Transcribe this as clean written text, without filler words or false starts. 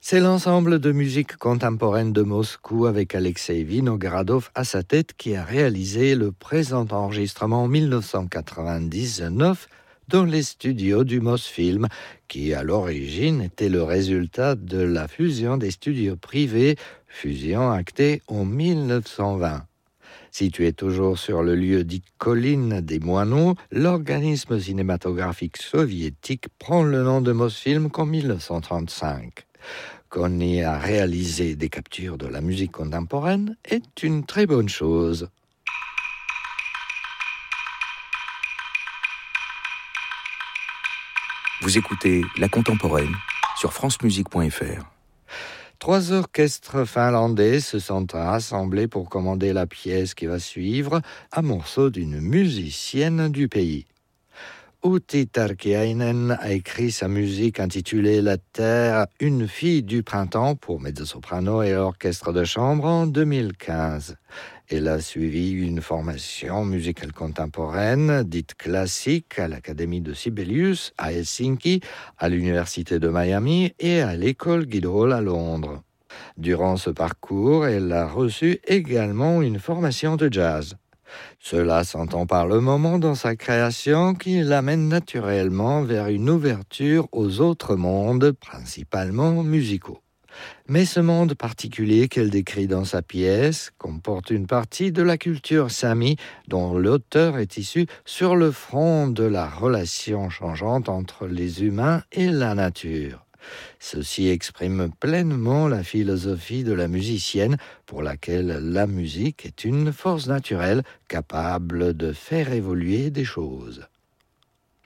C'est l'ensemble de musique contemporaine de Moscou avec Alexei Vinogradov à sa tête qui a réalisé le présent enregistrement en 1999 dans les studios du Mosfilm, qui à l'origine était le résultat de la fusion des studios privés, fusion actée en 1920. Situé toujours sur le lieu dit colline des Moineaux, l'organisme cinématographique soviétique prend le nom de Mosfilm qu'en 1935. Qu'on y a réalisé des captures de la musique contemporaine est une très bonne chose. Vous écoutez La Contemporaine sur francemusique.fr. 3 orchestres finlandais se sont rassemblés pour commander la pièce qui va suivre, un morceau d'une musicienne du pays. Outi Tarkiainen a écrit sa musique intitulée La Terre, une fille du printemps pour mezzo-soprano et orchestre de chambre en 2015. Elle a suivi une formation musicale contemporaine, dite classique, à l'Académie de Sibelius à Helsinki, à l'Université de Miami et à l'École Guildhall à Londres. Durant ce parcours, elle a reçu également une formation de jazz. Cela s'entend par le moment dans sa création qui l'amène naturellement vers une ouverture aux autres mondes, principalement musicaux. Mais ce monde particulier qu'elle décrit dans sa pièce comporte une partie de la culture sami dont l'auteur est issu sur le front de la relation changeante entre les humains et la nature. Ceci exprime pleinement la philosophie de la musicienne pour laquelle la musique est une force naturelle capable de faire évoluer des choses.